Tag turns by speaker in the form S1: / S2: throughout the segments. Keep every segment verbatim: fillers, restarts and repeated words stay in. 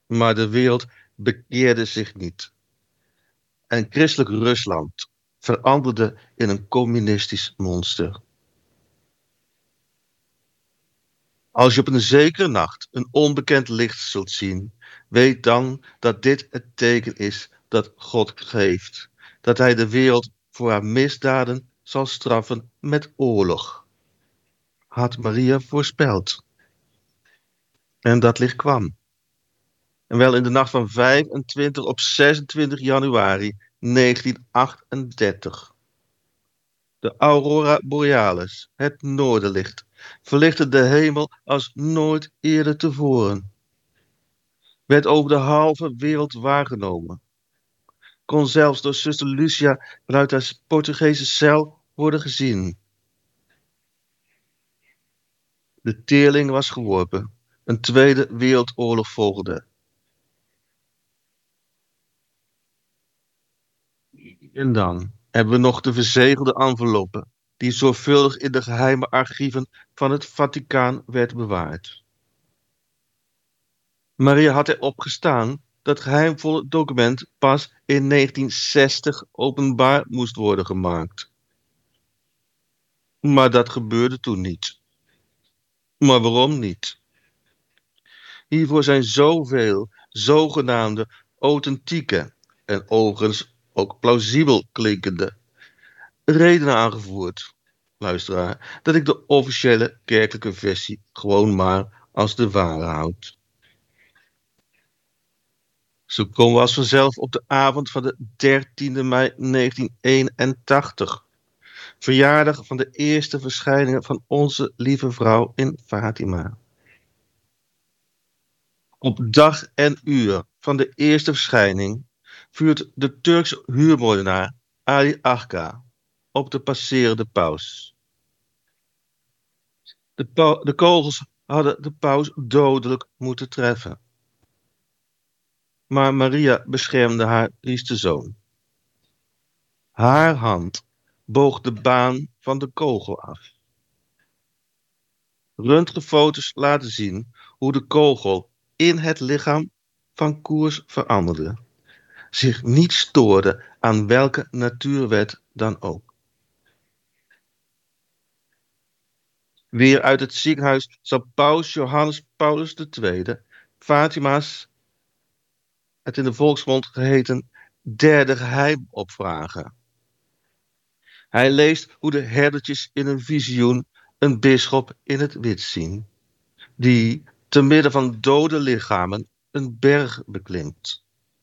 S1: Maar de wereld bekeerde zich niet. En christelijk Rusland veranderde in een communistisch monster. Als je op een zekere nacht een onbekend licht zult zien, weet dan dat dit het teken is dat God geeft. Dat hij de wereld voor haar misdaden zal straffen met oorlog. Had Maria voorspeld. En dat licht kwam. En wel in de nacht van vijfentwintig op zesentwintig januari negentienhonderdachtendertig. De aurora borealis, het noorderlicht, verlichtte de hemel als nooit eerder tevoren. Werd over de halve wereld waargenomen. Kon zelfs door zuster Lucia vanuit haar Portugese cel worden gezien. De teerling was geworpen. Een tweede wereldoorlog volgde. En dan hebben we nog de verzegelde enveloppen, die zorgvuldig in de geheime archieven van het Vaticaan werd bewaard. Maria had erop gestaan dat geheimvolle document pas in negentienzestig openbaar moest worden gemaakt. Maar dat gebeurde toen niet. Maar waarom niet? Hiervoor zijn zoveel zogenaamde authentieke en overigens ook plausibel klinkende redenen aangevoerd, luisteraar, dat ik de officiële kerkelijke versie gewoon maar als de ware houd. Zo komen we als vanzelf op de avond van de dertiende mei negentienhonderdeenentachtig, verjaardag van de eerste verschijningen van onze lieve vrouw in Fatima. Op dag en uur van de eerste verschijning vuurt de Turkse huurmoordenaar Ali Akka op de passerende paus. De, pa- de kogels hadden de paus dodelijk moeten treffen. Maar Maria beschermde haar liefste zoon. Haar hand boog de baan van de kogel af. Röntgenfoto's laten zien hoe de kogel in het lichaam van koers veranderde. Zich niet stoorde aan welke natuurwet dan ook. Weer uit het ziekenhuis zal paus Johannes Paulus de Tweede Fatima's, het in de volksmond geheten, derde geheim opvragen. Hij leest hoe de herdertjes in een visioen een bisschop in het wit zien, die te midden van dode lichamen een berg beklimt.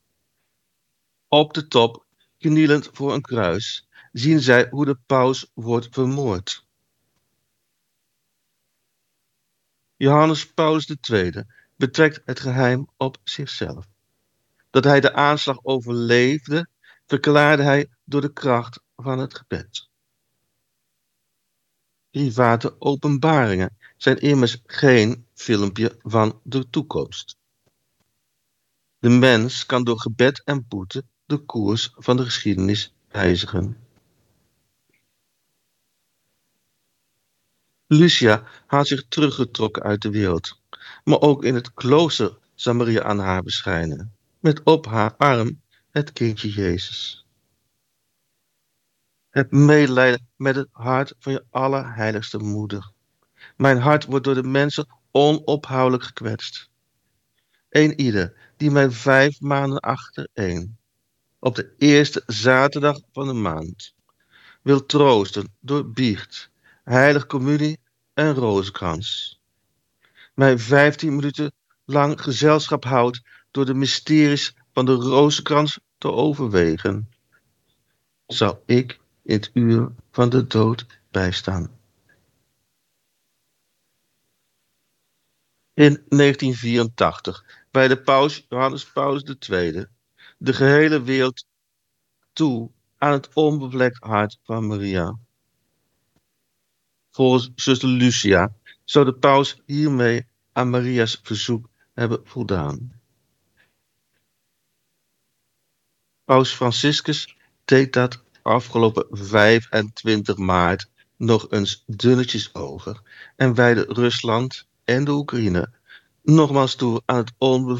S1: Op de top, knielend voor een kruis, zien zij hoe de paus wordt vermoord. Johannes Paulus de Tweede betrekt het geheim op zichzelf. Dat hij de aanslag overleefde, verklaarde hij door de kracht van het gebed. Private openbaringen zijn immers geen filmpje van de toekomst. De mens kan door gebed en boete de koers van de geschiedenis wijzigen. Lucia had zich teruggetrokken uit de wereld, maar ook in het klooster zal Maria aan haar beschijnen, met op haar arm het kindje Jezus. Heb medelijden met het hart van je allerheiligste moeder. Mijn hart wordt door de mensen onophoudelijk gekwetst. Een ieder die mij vijf maanden achtereen, op de eerste zaterdag van de maand, wil troosten door biecht, heilige communie en rozenkrans. Mij vijftien minuten lang gezelschap houdt door de mysteries van de rozenkrans te overwegen, zal ik in het uur van de dood bijstaan. In negentien vierentachtig, bij de paus Johannes Paulus de Tweede, de gehele wereld toe aan het onbevlekt hart van Maria. Volgens zuster Lucia zou de paus hiermee aan Maria's verzoek hebben voldaan. Paus Franciscus deed dat afgelopen vijfentwintig maart nog eens dunnetjes over en wijdde Rusland en de Oekraïne nogmaals toe aan het onbevlekte